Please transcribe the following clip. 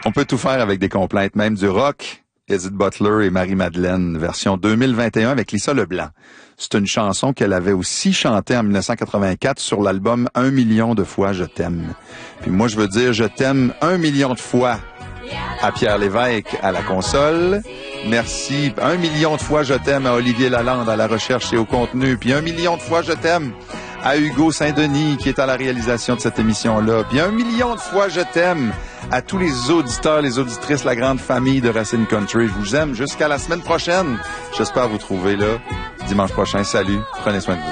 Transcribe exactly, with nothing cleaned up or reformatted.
On peut tout faire avec des complaintes, même du rock. Edith Butler et Marie-Madeleine, version deux mille vingt et un avec Lisa Leblanc. C'est une chanson qu'elle avait aussi chantée en dix-neuf cent quatre-vingt-quatre sur l'album Un million de fois je t'aime. Puis moi, je veux dire je t'aime un million de fois à Pierre Lévesque à la console. Merci. Un million de fois je t'aime à Olivier Lalande à la recherche et au contenu. Puis un million de fois je t'aime à Hugo Saint-Denis qui est à la réalisation de cette émission-là. Puis un million de fois je t'aime à tous les auditeurs, les auditrices, la grande famille de Racine Country. Je vous aime jusqu'à la semaine prochaine. J'espère vous trouver là dimanche prochain. Salut, prenez soin de vous.